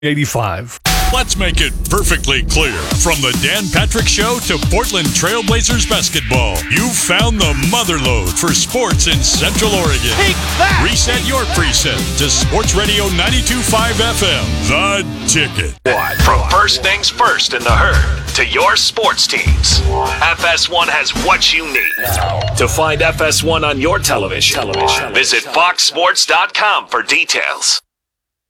85. Let's make it perfectly clear. From the Dan Patrick Show to Portland Trailblazers basketball, you've found the motherlode for sports in Central Oregon. Take that! Reset your preset to Sports Radio 92.5 FM. The Ticket. From first things first in the herd to your sports teams, FS1 has what you need. To find FS1 on your television, visit foxsports.com for details.